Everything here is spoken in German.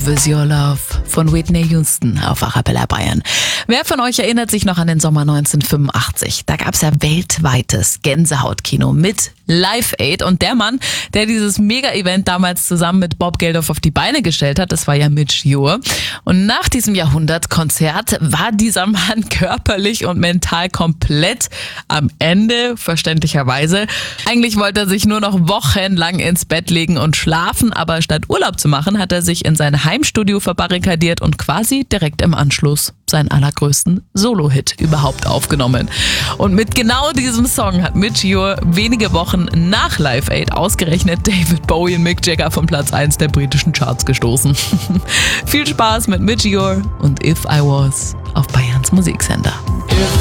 With Your Love von Whitney Houston auf Arabella Bayern. Wer von euch erinnert sich noch an den Sommer 1985? Da gab es ja weltweites Gänsehautkino mit Live Aid und der Mann, der dieses Mega-Event damals zusammen mit Bob Geldof auf die Beine gestellt hat, das war ja Midge Ure. Und nach diesem Jahrhundertkonzert war dieser Mann körperlich und mental komplett am Ende, verständlicherweise. Eigentlich wollte er sich nur noch wochenlang ins Bett legen und schlafen, aber statt Urlaub zu machen, hat er sich in sein Heimstudio verbarrikadiert und quasi direkt im Anschluss seinen allergrößten Solo-Hit überhaupt aufgenommen. Und mit genau diesem Song hat Midge Ure wenige Wochen nach Live Aid ausgerechnet David Bowie und Mick Jagger von Platz 1 der britischen Charts gestoßen. Viel Spaß mit Midge Ure und If I Was auf Bayerns Musiksender.